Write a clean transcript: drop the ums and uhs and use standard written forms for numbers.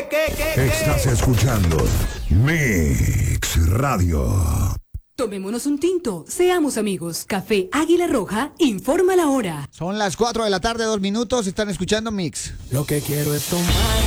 Estás escuchando Mix Radio. Tomémonos un tinto, seamos amigos. Café Águila Roja informa la hora. Son las 4 de la tarde, 2 minutos. Están escuchando Mix. Lo que quiero es tomar